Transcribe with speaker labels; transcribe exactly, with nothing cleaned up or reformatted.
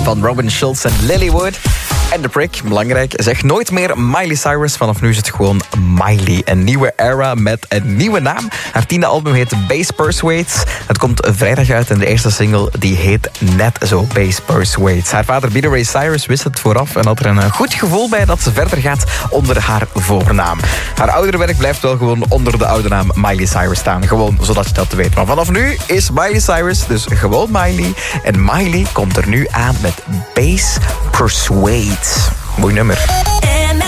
Speaker 1: van Robin Schulz en Lilywood. En de prik, belangrijk, zeg nooit meer Miley Cyrus. Vanaf nu is het gewoon Miley. Een nieuwe era met een nieuwe naam. Haar tiende album heet Bass Persuades. Het komt vrijdag uit en de eerste single die heet net zo, Bass Persuades. Haar vader Billy Ray Cyrus wist het vooraf en had er een goed gevoel bij dat ze verder gaat onder haar voornaam. Haar oudere werk blijft wel gewoon onder de oude naam Miley Cyrus staan. Gewoon zodat je dat weet. Maar vanaf nu is Miley Cyrus dus gewoon Miley. En Miley komt er nu aan met Bass Persuades. Mooi nummer.